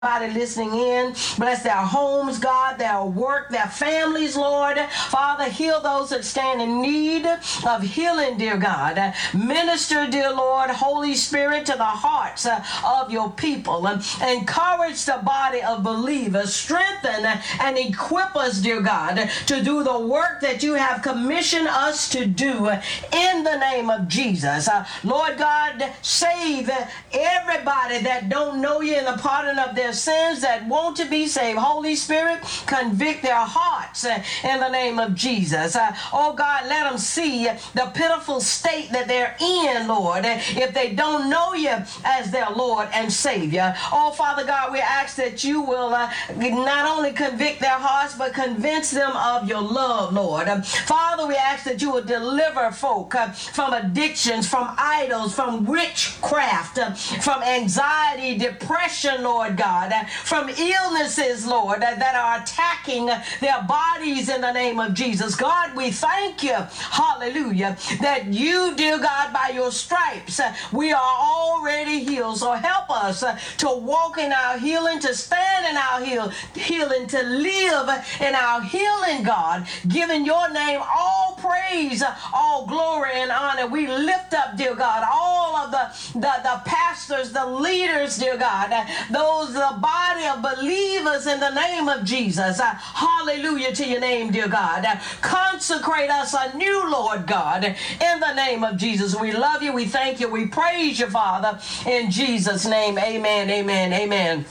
Everybody listening in, bless their homes, God, their work, their families, Lord. Father, heal those that stand in need of healing, dear God. Minister, dear Lord, Holy Spirit, to the hearts of your people. Encourage the body of believers. Strengthen and equip us, dear God, to do the work that you have commissioned us to do in the name of Jesus. Lord God, save everybody that don't know you in the pardon of their sins, that want to be saved. Holy Spirit, convict their hearts in the name of Jesus. Oh God, let them see the pitiful state that they're in, Lord, if they don't know you as their Lord and Savior. Oh Father God, we ask that you will not only convict their hearts, but convince them of your love, Lord. Father, we ask that you will deliver folk from addictions, from idols, from witchcraft, from anxiety, depression, Lord God, from illnesses, Lord, that are attacking their bodies in the name of Jesus. God, we thank you, hallelujah, that you, dear God, by your stripes, we are already healed. So help us to walk in our healing, to stand in our healing, to live in our healing, God, giving your name all praise, all glory and honor. We lift up, dear God, all of the pastors, the leaders, dear God, those, the body of believers in the name of Jesus. Hallelujah to your name, dear God. Consecrate us anew, Lord God, in the name of Jesus. We love you, we thank you, we praise you, Father, in Jesus' name. Amen, amen, amen.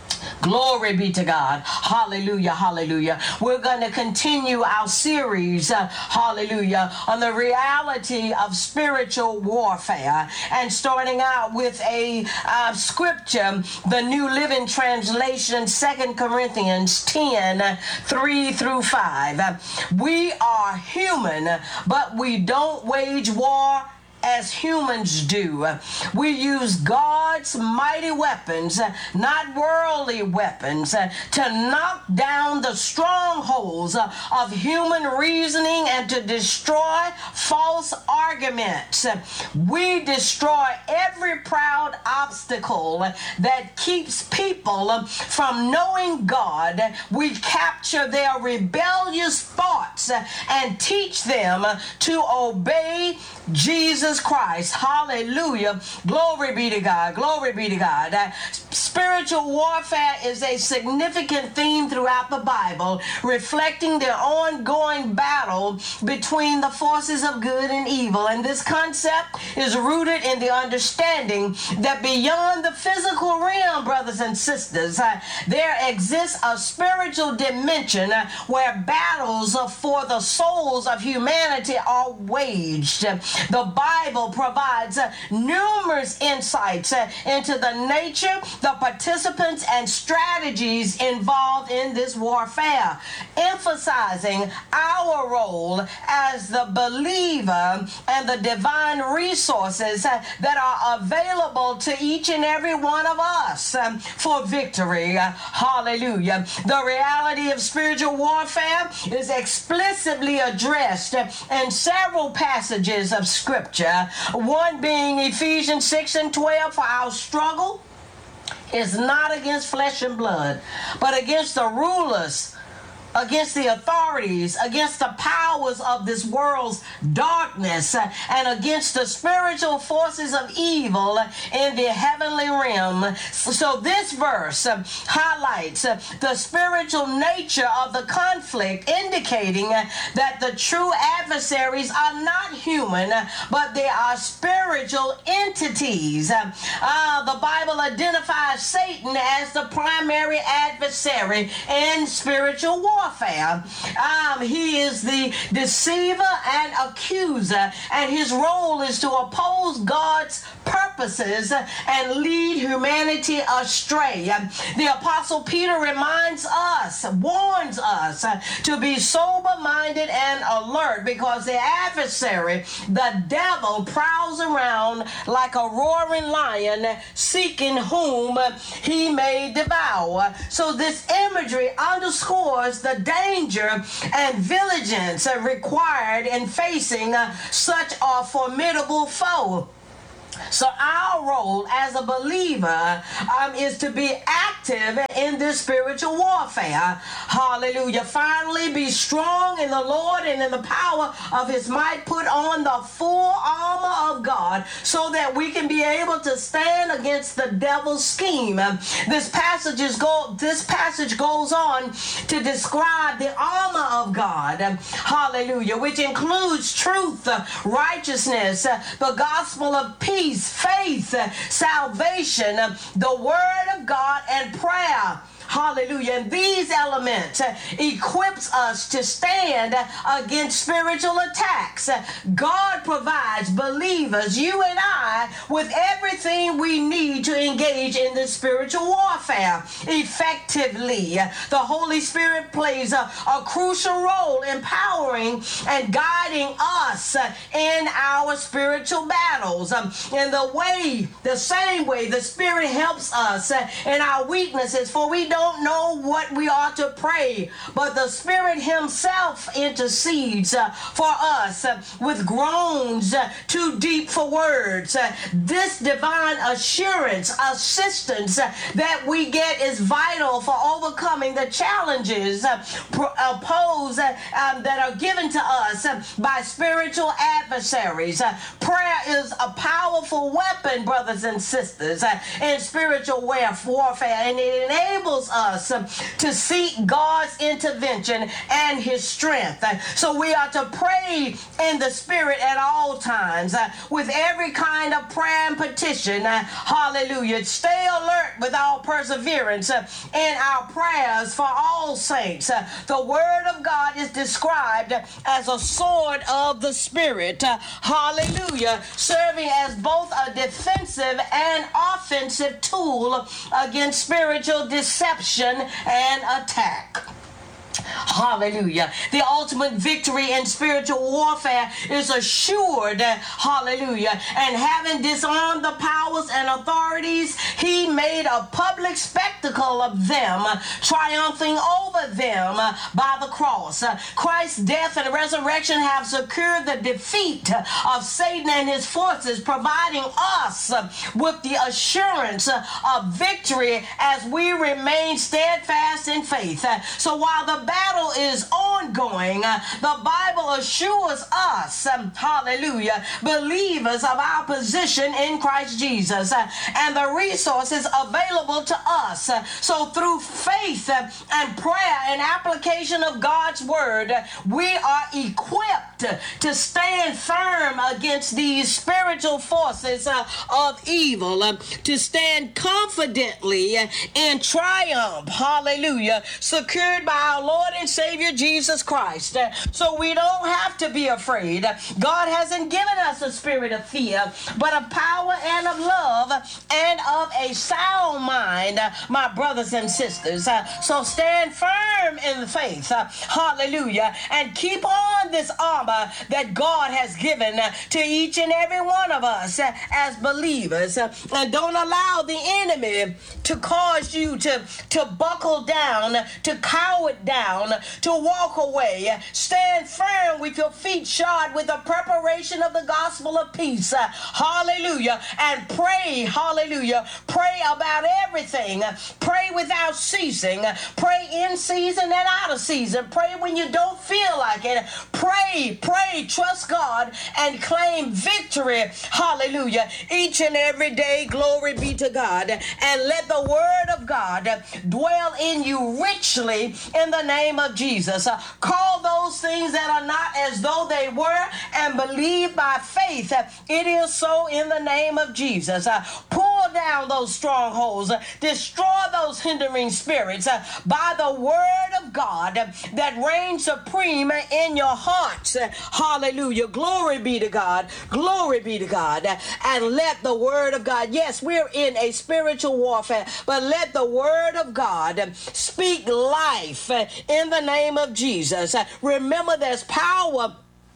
Glory be to God. Hallelujah, hallelujah. We're going to continue our series, hallelujah, on the reality of spiritual warfare. And starting out with a scripture, the New Living Translation, 2 Corinthians 10, 3 through 5. We are human, but we don't wage war as humans do. We use God's mighty weapons, not worldly weapons, to knock down the strongholds of human reasoning and to destroy false arguments. We destroy every proud obstacle that keeps people from knowing God. We capture their rebellious thoughts and teach them to obey Jesus Christ. Hallelujah. Glory be to God. Glory be to God. Spiritual warfare is a significant theme throughout the Bible, reflecting the ongoing battle between the forces of good and evil. And this concept is rooted in the understanding that beyond the physical realm, brothers and sisters, there exists a spiritual dimension where battles for the souls of humanity are waged. The Bible provides numerous insights into the nature, the participants, and strategies involved in this warfare, emphasizing our role as the believer and the divine resources that are available to each and every one of us for victory. Hallelujah. The reality of spiritual warfare is explicitly addressed in several passages of Scripture, one being Ephesians 6 and 12, for our struggle is not against flesh and blood, but against the rulers, against the authorities, against the powers of this world's darkness, and against the spiritual forces of evil in the heavenly realm. So this verse highlights the spiritual nature of the conflict, indicating that the true adversaries are not human, but they are spiritual entities. The Bible identifies Satan as the primary adversary in spiritual warfare. He is the deceiver and accuser, and his role is to oppose God's purposes and lead humanity astray. The Apostle Peter warns us to be sober-minded and alert, because the adversary, the devil, prowls around like a roaring lion, seeking whom he may devour. So this imagery underscores the danger and vigilance required in facing such a formidable foe. So our role as a believer is to be active in this spiritual warfare. Hallelujah. Finally, be strong in the Lord and in the power of his might. Put on the full armor of God so that we can be able to stand against the devil's scheme. This passage goes on to describe the armor of God. Hallelujah. Which includes truth, righteousness, the gospel of peace, faith, salvation, the word of God, and prayer. Hallelujah. And these elements equips us to stand against spiritual attacks. God provides believers, you and I, with everything we need to engage in this spiritual warfare effectively. The Holy Spirit plays a crucial role empowering and guiding us in our spiritual battles. In the same way the Spirit helps us in our weaknesses, for we don't know what we ought to pray, but the Spirit himself intercedes for us with groans too deep for words. This divine assistance that we get is vital for overcoming the challenges posed that are given to us by spiritual adversaries. Prayer is a powerful weapon, brothers and sisters, in spiritual warfare, and it enables us to seek God's intervention and his strength. So we are to pray in the Spirit at all times with every kind of prayer and petition. Hallelujah. Stay alert with all perseverance in our prayers for all saints. The word of God is described as a sword of the Spirit. Hallelujah. Serving as both a defensive and offensive tool against spiritual deception and attack. Hallelujah. The ultimate victory in spiritual warfare is assured. Hallelujah. And having disarmed the powers and authorities, he made a public spectacle of them, triumphing over them by the cross. Christ's death and resurrection have secured the defeat of Satan and his forces, providing us with the assurance of victory as we remain steadfast in faith. So while the battle is ongoing, the Bible assures us, hallelujah, believers of our position in Christ Jesus and the resources available to us. So through faith and prayer and application of God's word, we are equipped to stand firm against these spiritual forces of evil, to stand confidently in triumph, hallelujah, secured by our Lord and Savior Jesus Christ. So we don't have to be afraid. God hasn't given us a spirit of fear, but of power and of love and of a sound mind, my brothers and sisters. So stand firm in the faith, hallelujah, and keep on this armor that God has given to each and every one of us as believers. And don't allow the enemy to cause you to buckle down, to cower down, to walk away. Stand firm with your feet shod with the preparation of the gospel of peace. Hallelujah. And pray, hallelujah. Pray about everything. Pray without ceasing. Pray in season and out of season. Pray when you don't feel like it. Pray, trust God, and claim victory. Hallelujah. Each and every day, glory be to God. And let the word of God dwell in you richly in the name of Jesus. Call those things that are not as though they were, and believe by faith it is so in the name of Jesus. Pull down those strongholds, destroy those hindering spirits by the word of God that reigns supreme in your hearts. Hallelujah. Glory be to God. Glory be to God. And let the word of God, yes, we're in a spiritual warfare, but let the word of God speak life in the name of Jesus. Remember, there's power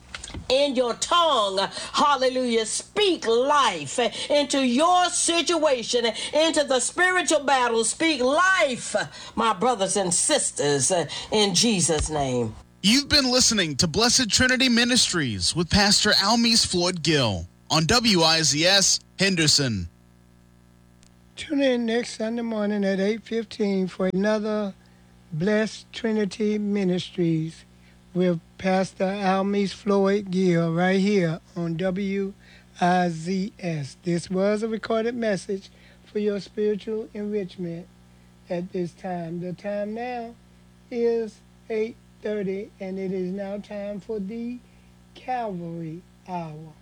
in your tongue. Hallelujah. Speak life into your situation, into the spiritual battle. Speak life, my brothers and sisters, in Jesus' name. You've been listening to Blessed Trinity Ministries with Pastor Almise Floyd Gill on WIZS Henderson. Tune in next Sunday morning at 8:15 for another Blessed Trinity Ministries with Pastor Almis Floyd Gill right here on WIZS. This was a recorded message for your spiritual enrichment at this time. The time now is 8:30, and it is now time for the Calvary Hour.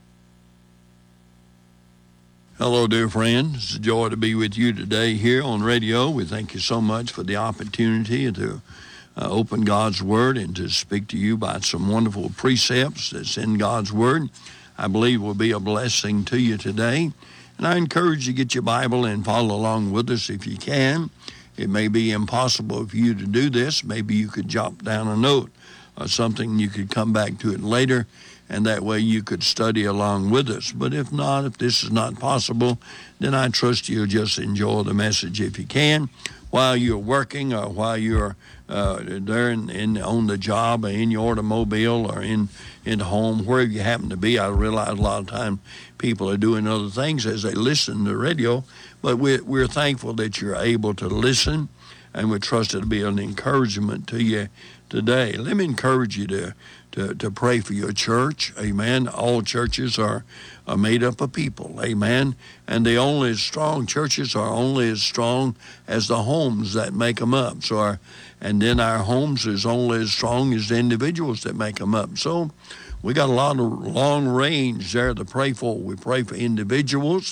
Hello, dear friends. It's a joy to be with you today here on radio. We thank you so much for the opportunity to open God's Word and to speak to you about some wonderful precepts that's in God's Word. I believe will be a blessing to you today. And I encourage you to get your Bible and follow along with us if you can. It may be impossible for you to do this. Maybe you could jot down a note or something. You could come back to it later, and that way you could study along with us. But if not, if this is not possible, then I trust you'll just enjoy the message if you can while you're working or while you're there on the job or in your automobile or in home, wherever you happen to be. I realize a lot of times people are doing other things as they listen to the radio, but we're thankful that you're able to listen, and we trust it'll be an encouragement to you today. Let me encourage you to pray for your church. Amen. All churches are made up of people. Amen. And churches are only as strong as the homes that make them up. And then our homes is only as strong as the individuals that make them up. So we got a lot of long range there to pray for. We pray for individuals,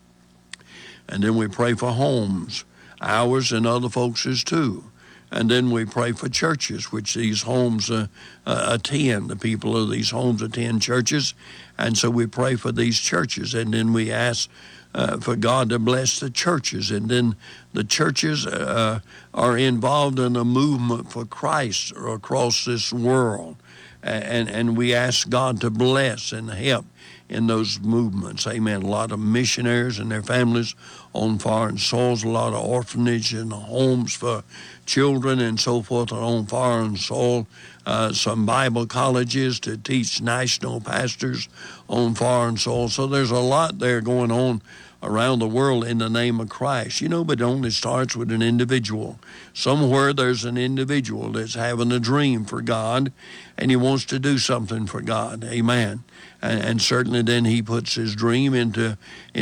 and then we pray for homes, ours and other folks' too. And then we pray for churches, which these homes attend. The people of these homes attend churches. And so we pray for these churches. And then we ask for God to bless the churches. And then the churches are involved in a movement for Christ across this world. And we ask God to bless and help in those movements. Amen. A lot of missionaries and their families on foreign soils, a lot of orphanage and homes for children and so forth on foreign soil, some Bible colleges to teach national pastors on foreign soil. So there's a lot there going on around the world in the name of Christ, but it only starts with an individual. Somewhere there's an individual that's having a dream for God, and he wants to do something for God. Amen. And certainly then he puts his dream into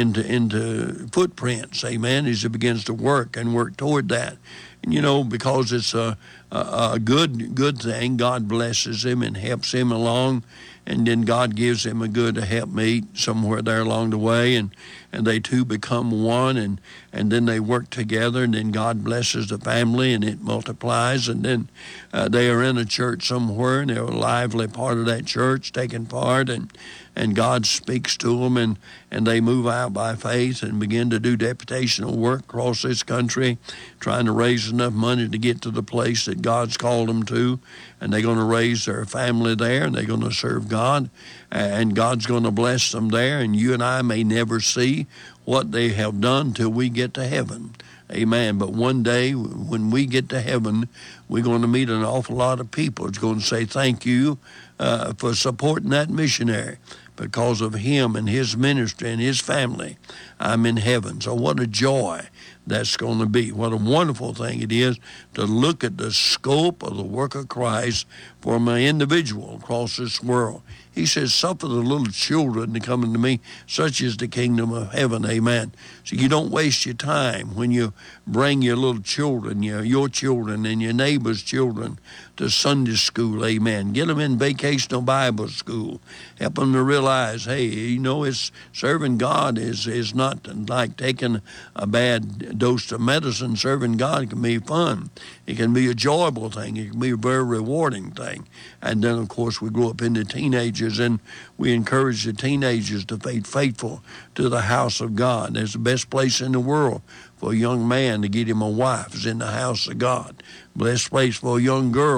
footprints. Amen. As he begins to work toward that. And, because it's a good thing, God blesses him and helps him along. And then God gives him a good helpmeet somewhere there along the way, and they two become one, and then they work together, and then God blesses the family, and it multiplies, and then they are in a church somewhere, and they're a lively part of that church, taking part, and God speaks to them, and they move out by faith and begin to do deputational work across this country, trying to raise enough money to get to the place that God's called them to, and they're going to raise their family there, and they're going to serve God, and God's going to bless them there, and you and I may never see what they have done till we get to heaven. Amen. But one day when we get to heaven, we're going to meet an awful lot of people. It's going to say thank you for supporting that missionary. Because of him and his ministry and his family, I'm in heaven. So what a joy that's going to be. What a wonderful thing it is to look at the scope of the work of Christ for an individual across this world. He says, suffer the little children to come unto me, such is the kingdom of heaven. Amen. So you don't waste your time when you bring your little children, your children and your neighbor's children to Sunday school. Amen. Get them in vacational Bible school. Help them to realize, hey, it's serving God is not like taking a bad dose of medicine. Serving God can be fun. It can be a joyful thing. It can be a very rewarding thing. And then, of course, we grow up into teenagers, and we encourage the teenagers to be faithful to the house of God. There's the best place in the world for a young man to get him a wife is in the house of God. Blessed place for a young girl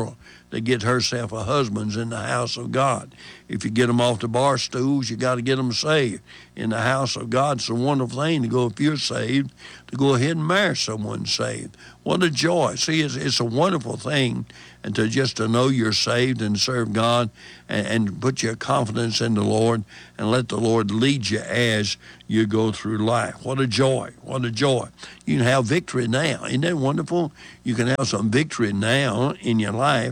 to get herself a husband's in the house of God. If you get them off the bar stools, you got to get them saved. In the house of God, it's a wonderful thing to go, if you're saved, to go ahead and marry someone saved. What a joy. See, it's a wonderful thing, and to know you're saved and serve God and put your confidence in the Lord and let the Lord lead you as you go through life. What a joy. What a joy. You can have victory now. Isn't that wonderful? You can have some victory now in your life.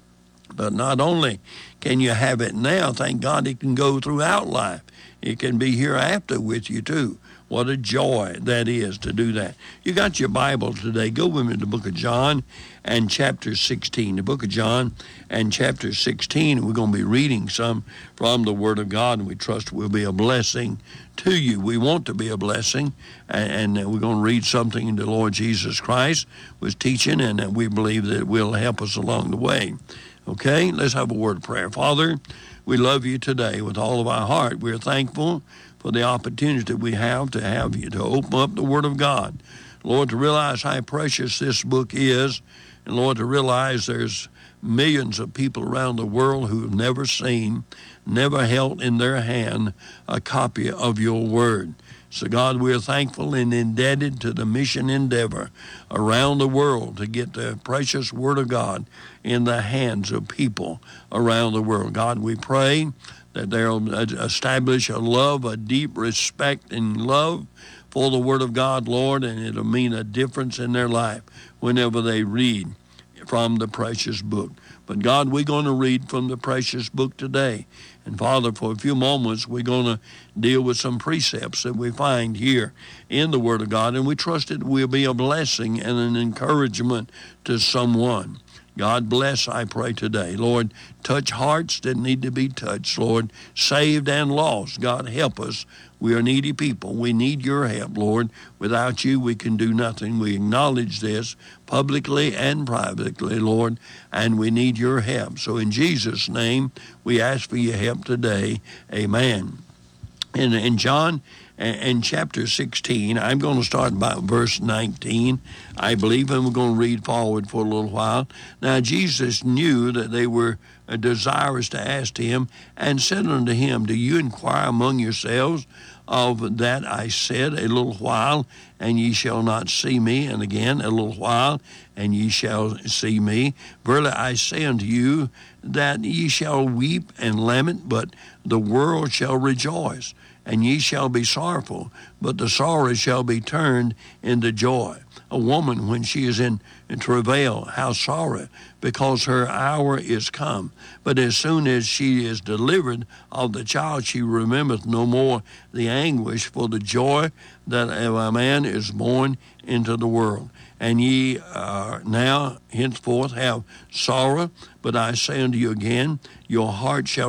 But not only can you have it now, thank God it can go throughout life. It can be hereafter with you too. What a joy that is to do that. You got your Bible today. Go with me to the book of John and chapter 16. The book of John and chapter 16. We're going to be reading some from the Word of God, and we trust will be a blessing to you. We want to be a blessing, and we're going to read something the Lord Jesus Christ was teaching, and we believe that it will help us along the way. Okay, let's have a word of prayer. Father, we love you today with all of our heart. We're thankful for the opportunity we have you to open up the Word of God. Lord, to realize how precious this book is, and Lord, to realize there's millions of people around the world who have never seen, never held in their hand a copy of your Word. So, God, we're thankful and indebted to the mission endeavor around the world to get the precious Word of God in the hands of people around the world. God, we pray that they'll establish a love, a deep respect and love for the Word of God, Lord, and it'll mean a difference in their life whenever they read from the precious book. But God, we're going to read from the precious book today. And Father, for a few moments, we're going to deal with some precepts that we find here in the Word of God, and we trust it will be a blessing and an encouragement to someone. God bless, I pray today. Lord, touch hearts that need to be touched, Lord, saved and lost. God, help us. We are needy people. We need your help, Lord. Without you, we can do nothing. We acknowledge this publicly and privately, Lord, and we need your help. So in Jesus' name, we ask for your help today. Amen. In John and chapter 16, I'm going to start about verse 19, I believe, and we're going to read forward for a little while. Now Jesus knew that they were desirous to ask him, and said unto him, Do you inquire among yourselves of that I said, a little while, and ye shall not see me, and again a little while, and ye shall see me? Verily I say unto you, that ye shall weep and lament, but the world shall rejoice. And ye shall be sorrowful, but the sorrow shall be turned into joy. A woman, when she is in travail, how sorrow, because her hour is come. But as soon as she is delivered of the child, she remembereth no more the anguish for the joy that a man is born into the world. And ye now henceforth have sorrow, but I say unto you again, your heart shall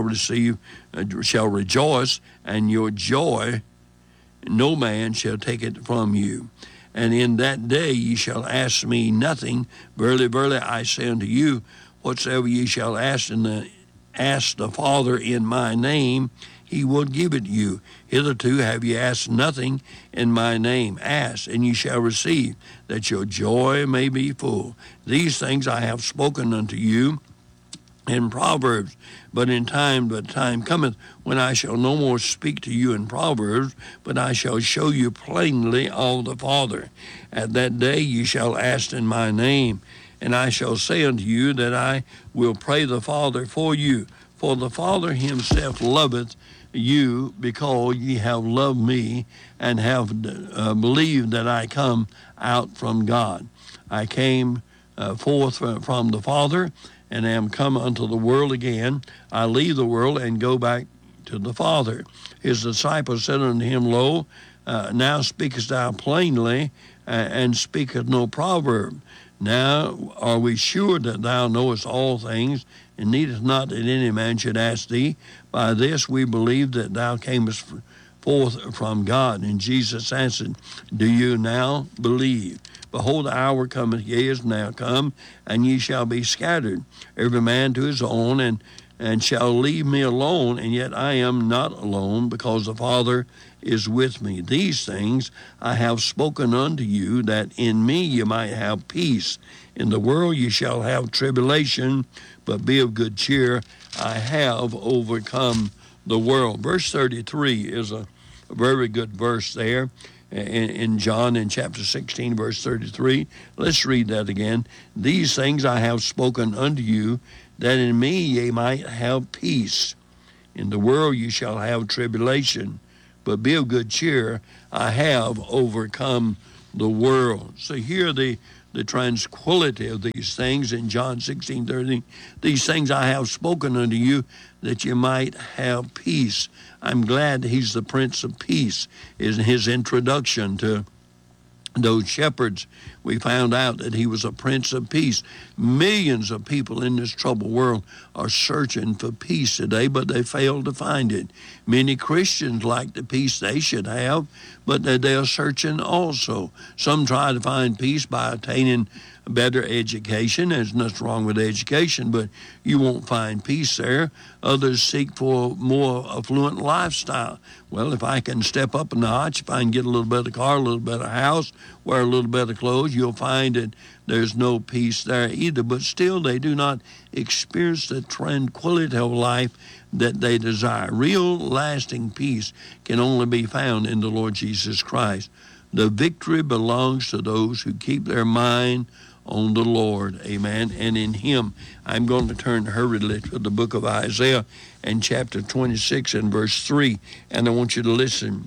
rejoice, and your joy no man shall take it from you. And in that day ye shall ask me nothing. Verily, verily, I say unto you, whatsoever ye shall ask the Father in my name, he will give it you. Hitherto have ye asked nothing in my name. Ask, and ye shall receive, that your joy may be full. These things I have spoken unto you in Proverbs, but time cometh when I shall no more speak to you in Proverbs, but I shall show you plainly of the Father. At that day ye shall ask in my name, and I shall say unto you that I will pray the Father for you. For the Father himself loveth you, because ye have loved me, and have believed that I come out from God. I came forth from the Father, and am come unto the world again. I leave the world and go back to the Father. His disciples said unto him, Lo, now speakest thou plainly, and speakest no proverb. Now are we sure that thou knowest all things, and needest not that any man should ask thee? By this we believe that thou camest forth from God. And Jesus answered, Do you now believe? Behold, the hour cometh, yea, is now come, and ye shall be scattered, every man to his own, and shall leave me alone, and yet I am not alone, because the Father is with me. These things I have spoken unto you, that in me ye might have peace. In the world you shall have tribulation, but be of good cheer. I have overcome the world. Verse 33 is a very good verse there in John in chapter 16, verse 33. Let's read that again. These things I have spoken unto you, that in me ye might have peace. In the world you shall have tribulation, but be of good cheer. I have overcome the world. So here the tranquility of these things in John 16:30. These things I have spoken unto you, that you might have peace. I'm glad he's the Prince of Peace. In his introduction to those shepherds, we found out that he was a Prince of Peace. Millions of people in this troubled world are searching for peace today, but they fail to find it. Many Christians like the peace they should have, but they're searching also. Some try to find peace by attaining a better education. There's nothing wrong with education, but you won't find peace there. Others seek for a more affluent lifestyle. Well, if I can step up a notch, if I can get a little better car, a little better house, wear a little better clothes, you'll find that there's no peace there either. But still, they do not experience the tranquility of life that they desire. Real, lasting peace can only be found in the Lord Jesus Christ. The victory belongs to those who keep their mind on the Lord, amen, and in him. I'm going to turn hurriedly to the book of Isaiah and chapter 26 and verse 3, and I want you to listen.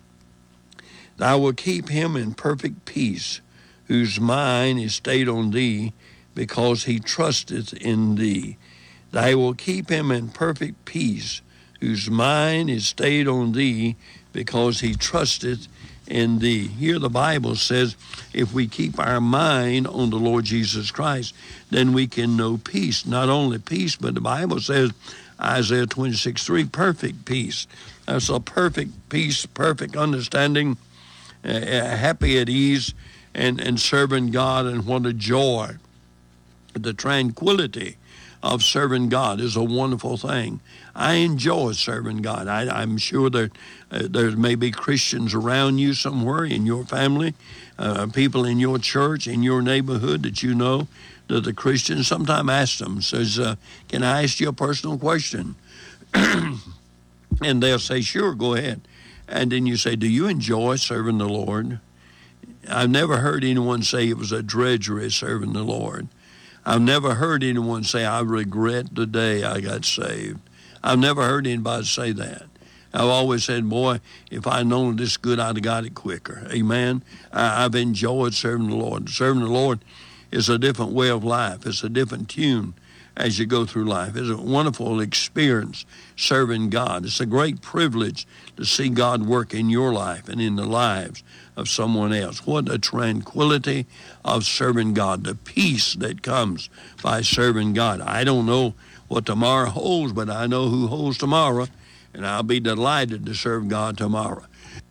I will keep him in perfect peace, whose mind is stayed on thee, because he trusteth in thee. I will keep him in perfect peace, whose mind is stayed on thee, because he trusteth in thee. Here the Bible says if we keep our mind on the Lord Jesus Christ, then we can know peace. Not only peace, but the Bible says, Isaiah 26:3, perfect peace. That's a perfect peace, perfect understanding, happy at ease, and serving God, and what a joy. The tranquility of serving God is a wonderful thing. I enjoy serving God. I'm sure that there may be Christians around you somewhere in your family, people in your church, in your neighborhood that you know that the Christians. Sometimes ask them, says, can I ask you a personal question? And they'll say, sure, go ahead. And then you say, do you enjoy serving the Lord? I've never heard anyone say it was a drudgery serving the Lord. I've never heard anyone say, I regret the day I got saved. I've never heard anybody say that. I've always said, boy, if I'd known this good, I'd have got it quicker. Amen. I've enjoyed serving the Lord. Serving the Lord is a different way of life. It's a different tune as you go through life. It's a wonderful experience serving God. It's a great privilege to see God work in your life and in the lives of someone else. What a tranquility of serving God, the peace that comes by serving God. I don't know what tomorrow holds, but I know who holds tomorrow, and I'll be delighted to serve God tomorrow.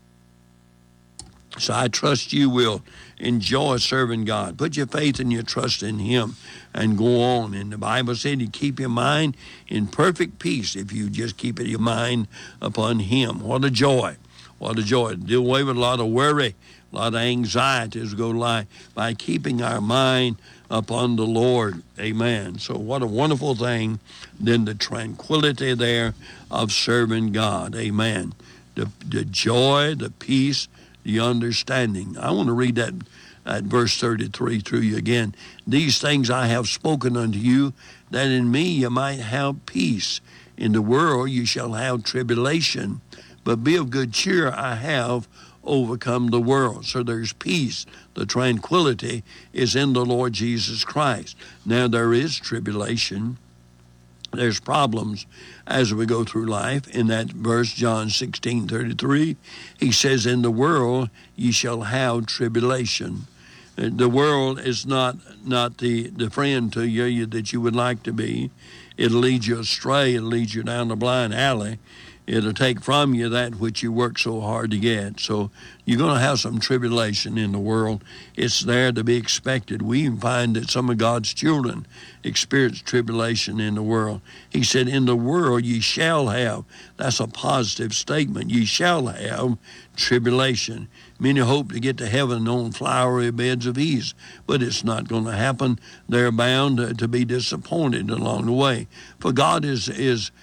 So I trust you will enjoy serving God. Put your faith and your trust in him and go on. And the Bible said you keep your mind in perfect peace if you just keep your mind upon him. What a joy. What a joy. Do away with a lot of worry, a lot of anxiety as we go life by keeping our mind upon the Lord. Amen. So what a wonderful thing. Then the tranquility there of serving God. Amen. The joy, the peace, the understanding. I want to read that at verse 33 through you again. These things I have spoken unto you, that in me you might have peace. In the world you shall have tribulation, but be of good cheer, I have overcome the world. So there's peace. The tranquility is in the Lord Jesus Christ. Now there is tribulation. There's problems as we go through life. In that verse, John 16:33, he says, in the world ye shall have tribulation. The world is not the friend to you that you would like to be. It'll lead you astray. It'll lead you down the blind alley. It'll take from you that which you work so hard to get. So you're going to have some tribulation in the world. It's there to be expected. We even find that some of God's children experience tribulation in the world. He said, in the world ye shall have. That's a positive statement. Ye shall have tribulation. Many hope to get to heaven on flowery beds of ease, but it's not going to happen. They're bound to be disappointed along the way. For God is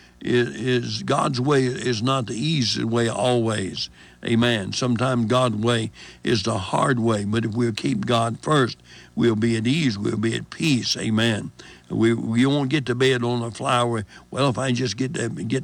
God's way is not the easy way always. Amen. Sometimes God's way is the hard way, but if we'll keep God first, we'll be at ease, we'll be at peace. Amen. We won't get to bed on a flowery, well, if I just get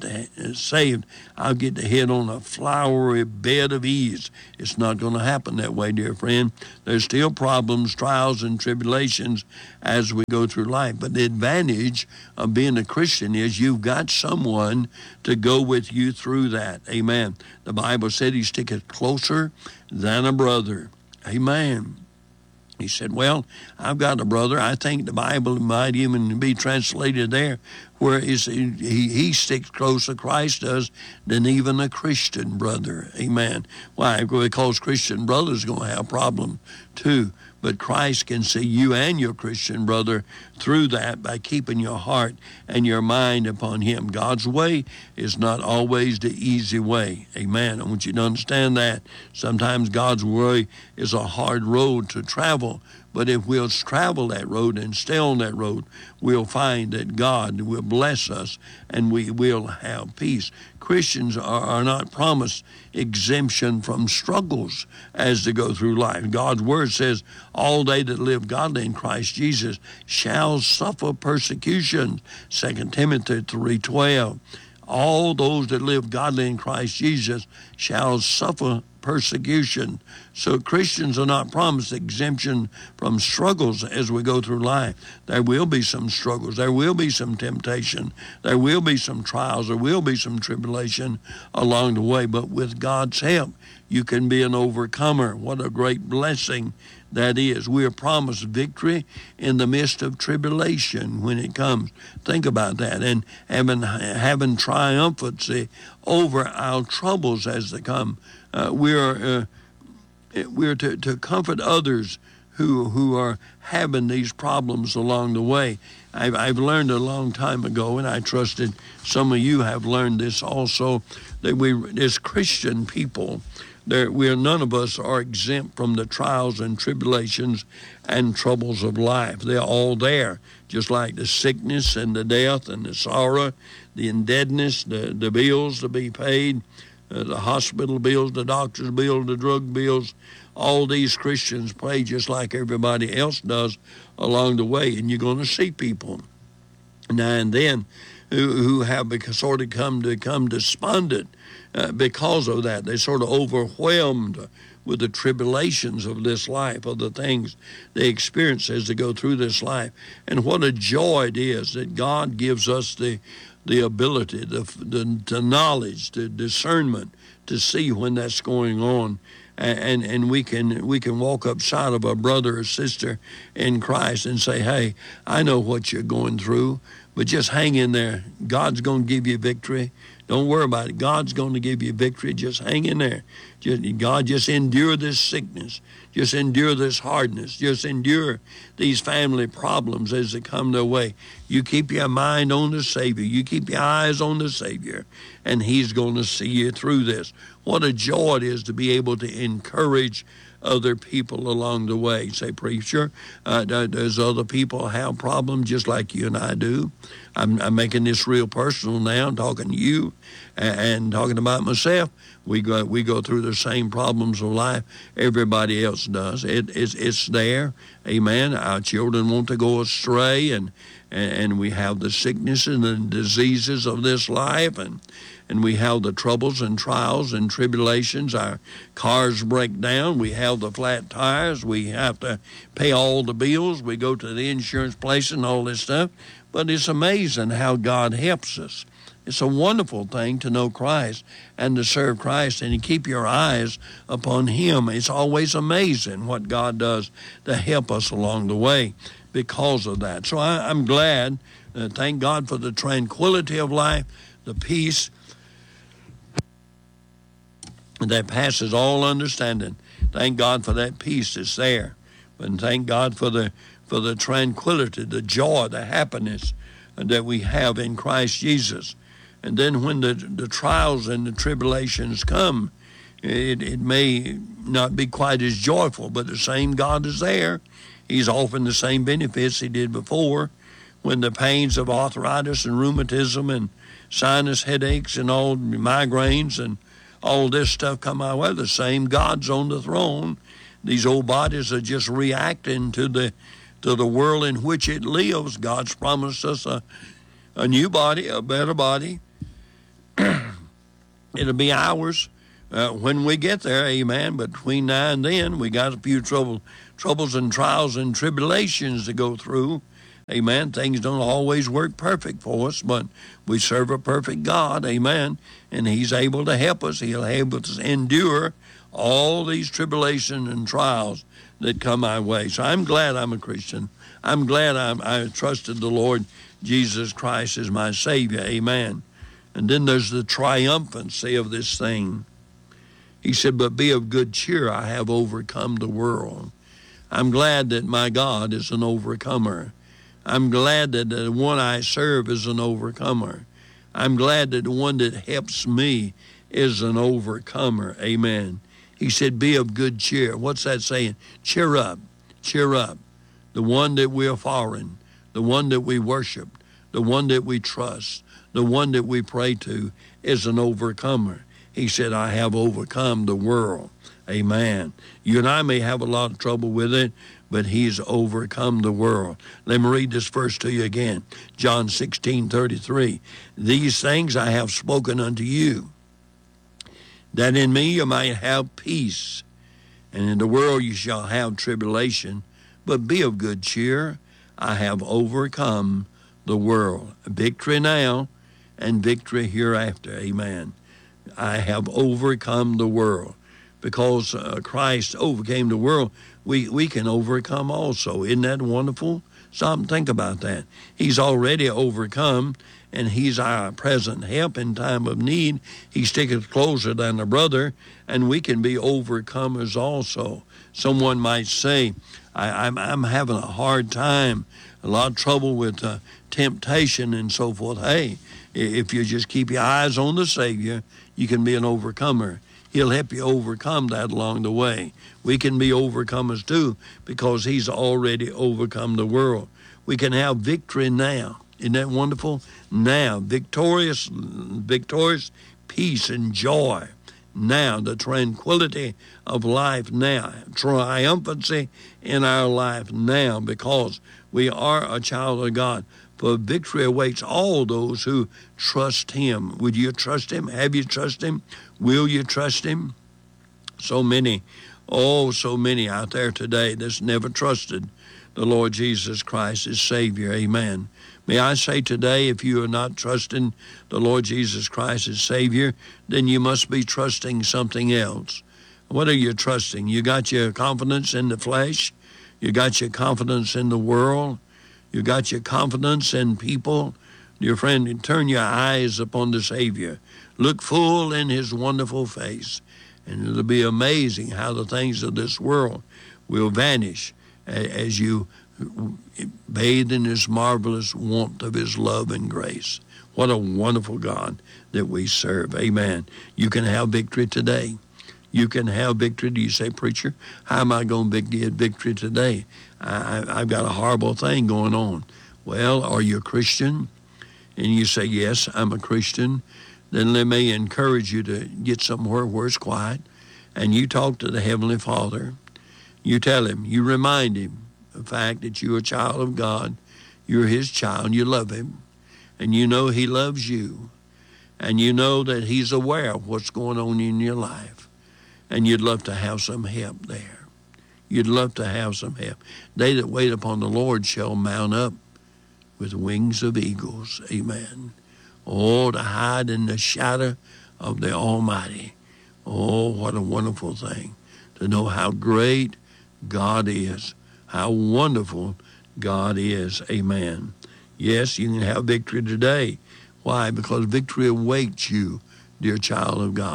saved, I'll get to head on a flowery bed of ease. It's not going to happen that way, dear friend. There's still problems, trials, and tribulations as we go through life. But the advantage of being a Christian is you've got someone to go with you through that. Amen. The Bible said he sticketh closer than a brother. Amen. He said, well, I've got a brother. I think the Bible might even be translated there where he sticks closer, Christ does, than even a Christian brother. Amen. Why? Because Christian brothers are going to have problems too. But Christ can see you and your Christian brother through that by keeping your heart and your mind upon him. God's way is not always the easy way. Amen. I want you to understand that. Sometimes God's way is a hard road to travel. But if we'll travel that road and stay on that road, we'll find that God will bless us and we will have peace. Christians are not promised exemption from struggles as they go through life. God's word says, all they that live godly in Christ Jesus shall suffer persecution. 2 Timothy 3:12. All those that live godly in Christ Jesus shall suffer persecution. So Christians are not promised exemption from struggles as we go through life. There will be some struggles. There will be some temptation. There will be some trials. There will be some tribulation along the way. But with God's help, you can be an overcomer. What a great blessing that is. We are promised victory in the midst of tribulation when it comes. Think about that. And having triumphancy over our troubles as they come. We're to comfort others who are having these problems along the way. I've learned a long time ago, and I trusted some of you have learned this also, that as Christian people, none of us are exempt from the trials and tribulations and troubles of life. They're all there, just like the sickness and the death and the sorrow, the indebtedness, the bills to be paid, the hospital bills, the doctor's bills, the drug bills. All these Christians pay just like everybody else does along the way. And you're going to see people now and then who have sort of come despondent because of that. They're sort of overwhelmed with the tribulations of this life, of the things they experience as they go through this life. And what a joy it is that God gives us the ability, the knowledge, the discernment to see when that's going on. And we can walk up side of a brother or sister in Christ and say, hey, I know what you're going through, but just hang in there. God's going to give you victory. Don't worry about it. God's going to give you victory. Just hang in there. Just endure this sickness. Just endure this hardness. Just endure these family problems as they come their way. You keep your mind on the Savior. You keep your eyes on the Savior, and He's going to see you through this. What a joy it is to be able to encourage other people along the way. Say, preacher, does other people have problems just like you and I do? I'm making this real personal now, talking to you and talking about myself. We go through the same problems of life everybody else does. It's there. Amen. Our children want to go astray, and we have the sickness and the diseases of this life, and we have the troubles and trials and tribulations. Our cars break down. We have the flat tires. We have to pay all the bills. We go to the insurance place and all this stuff. But it's amazing how God helps us. It's a wonderful thing to know Christ and to serve Christ and to keep your eyes upon Him. It's always amazing what God does to help us along the way because of that. So I'm glad. Thank God for the tranquility of life, the peace that passes all understanding. Thank God for that peace that's there. And thank God for the tranquility, the joy, the happiness that we have in Christ Jesus. And then when the trials and the tribulations come, it may not be quite as joyful, but the same God is there. He's offering the same benefits he did before. When the pains of arthritis and rheumatism and sinus headaches and all migraines and all this stuff come our way, the same God's on the throne. These old bodies are just reacting to the world in which it lives. God's promised us a new body, a better body. It'll be ours when we get there, amen. But between now and then, we got a few troubles and trials and tribulations to go through. Amen. Things don't always work perfect for us, but we serve a perfect God, amen, and he's able to help us. He'll help us endure all these tribulations and trials that come our way. So I'm glad I'm a Christian. I'm glad I trusted the Lord Jesus Christ as my Savior, amen. And then there's the triumphancy of this thing. He said, but be of good cheer, I have overcome the world. I'm glad that my God is an overcomer. I'm glad that the one I serve is an overcomer. I'm glad that the one that helps me is an overcomer. Amen. He said, be of good cheer. What's that saying? Cheer up. Cheer up. The one that we're following, the one that we worship, the one that we trust, the one that we pray to is an overcomer. He said, I have overcome the world. Amen. You and I may have a lot of trouble with it, but he's overcome the world. Let me read this verse to you again. John 16:33. These things I have spoken unto you, that in me you might have peace. And in the world you shall have tribulation, but be of good cheer. I have overcome the world. Victory now and victory hereafter. Amen. I have overcome the world. Because Christ overcame the world, we can overcome also. Isn't that wonderful? Stop and think about that. He's already overcome, and he's our present help in time of need. He sticketh closer than a brother, and we can be overcomers also. Someone might say, I'm having a hard time, a lot of trouble with temptation and so forth. Hey, if you just keep your eyes on the Savior, you can be an overcomer. He'll help you overcome that along the way. We can be overcomers too because he's already overcome the world. We can have victory now. Isn't that wonderful? Now, victorious peace and joy. Now, the tranquility of life now. Triumphancy in our life now because we are a child of God. For victory awaits all those who trust him. Would you trust him? Have you trusted him? Will you trust him? So many out there today that's never trusted the Lord Jesus Christ as Savior. Amen. May I say today, if you are not trusting the Lord Jesus Christ as Savior, then you must be trusting something else. What are you trusting? You got your confidence in the flesh? You got your confidence in the world? You got your confidence in people? Dear friend, turn your eyes upon the Savior. Look full in his wonderful face, and it'll be amazing how the things of this world will vanish as you bathe in his marvelous warmth of his love and grace. What a wonderful God that we serve. Amen. You can have victory today. You can have victory. Do you say, preacher, how am I going to get victory today? I've got a horrible thing going on. Well, are you a Christian? And you say, yes, I'm a Christian. Then let me encourage you to get somewhere where it's quiet, and you talk to the Heavenly Father. You tell him, you remind him the fact that you're a child of God. You're his child. You love him, and you know he loves you, and you know that he's aware of what's going on in your life, and you'd love to have some help there. You'd love to have some help. They that wait upon the Lord shall mount up with wings of eagles. Amen. Oh, to hide in the shadow of the Almighty. Oh, what a wonderful thing to know how great God is, how wonderful God is. Amen. Yes, you can have victory today. Why? Because victory awaits you, dear child of God.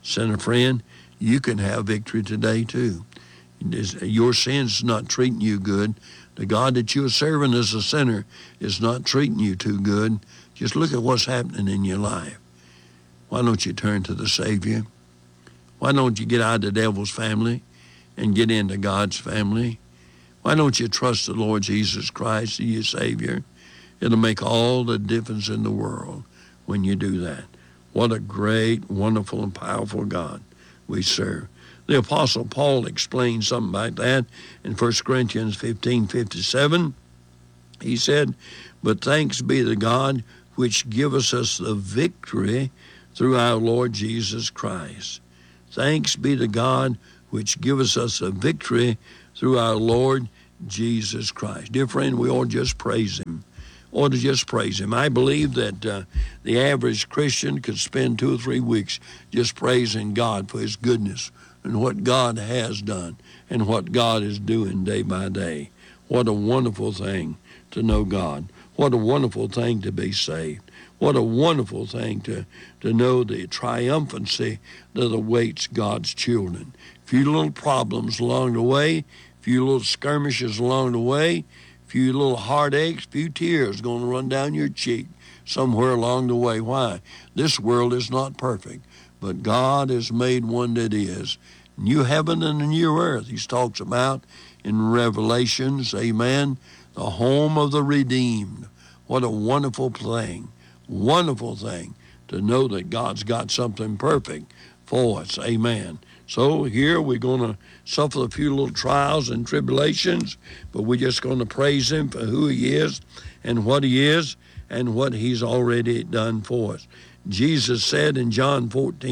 Sinner friend, you can have victory today too. Your sin's not treating you good. The God that you're serving as a sinner is not treating you too good. Just look at what's happening in your life. Why don't you turn to the Savior? Why don't you get out of the devil's family and get into God's family? Why don't you trust the Lord Jesus Christ as your Savior? It'll make all the difference in the world when you do that. What a great, wonderful, and powerful God we serve. The Apostle Paul explained something like that in 1 Corinthians 15:57. He said, "But thanks be to God which giveth us the victory through our Lord Jesus Christ." Thanks be to God which giveth us the victory through our Lord Jesus Christ. Dear friend, we ought to just praise him. Ought to just praise him. I believe that the average Christian could spend 2 or 3 weeks just praising God for his goodness and what God has done and what God is doing day by day. What a wonderful thing to know God. What a wonderful thing to be saved. What a wonderful thing to know the triumphancy that awaits God's children. A few little problems along the way, a few little skirmishes along the way, a few little heartaches, a few tears going to run down your cheek somewhere along the way. Why? This world is not perfect, but God has made one that is. New heaven and a new earth, he talks about in Revelations, amen, the home of the redeemed. What a wonderful thing to know that God's got something perfect for us, amen. So here we're going to suffer a few little trials and tribulations, but we're just going to praise him for who he is and what he is and what he's already done for us. Jesus said in John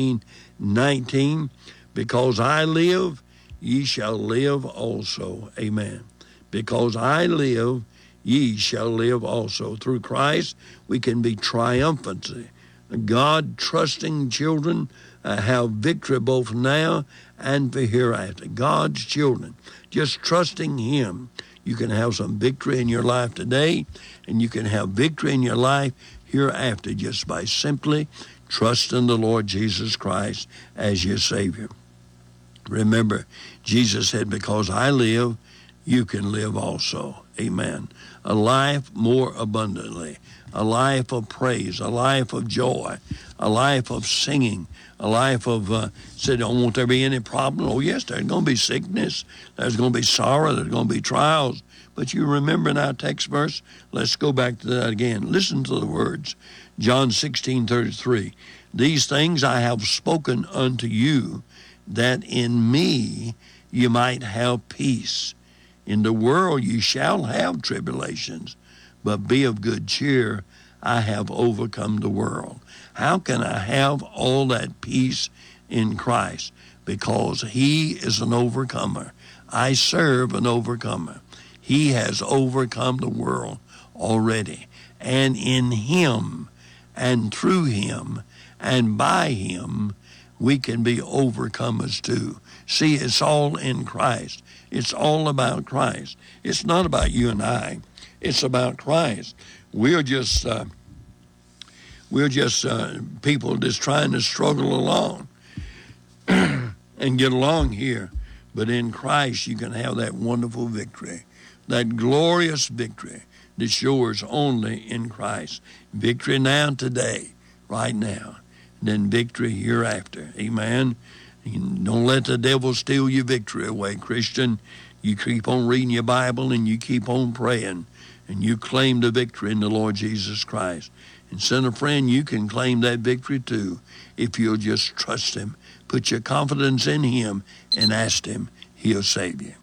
14:19, "Because I live, ye shall live also." Amen. Because I live, ye shall live also. Through Christ, we can be triumphant. God-trusting children have victory both now and for hereafter. God's children, just trusting him. You can have some victory in your life today, and you can have victory in your life hereafter just by simply trusting the Lord Jesus Christ as your Savior. Remember, Jesus said, "Because I live, you can live also." Amen. A life more abundantly, a life of praise, a life of joy, a life of singing, a life of, said, "Don't want there be any problem?" Oh, yes, there's going to be sickness, there's going to be sorrow, there's going to be trials. But you remember in our text verse, let's go back to that again. Listen to the words. John 16:33. "These things I have spoken unto you, that in me you might have peace. In the world you shall have tribulations, but be of good cheer. I have overcome the world." How can I have all that peace in Christ? Because he is an overcomer. I serve an overcomer. He has overcome the world already. And in him and through him and by him, we can be overcomers too. See, it's all in Christ. It's all about Christ. It's not about you and I. It's about Christ. We're just people just trying to struggle along and get along here. But in Christ, you can have that wonderful victory, that glorious victory that's yours only in Christ. Victory now, today, right now, and then victory hereafter. Amen. Don't let the devil steal your victory away, Christian. You keep on reading your Bible and you keep on praying, and you claim the victory in the Lord Jesus Christ. And sinner friend, you can claim that victory too if you'll just trust him. Put your confidence in him and ask him. He'll save you.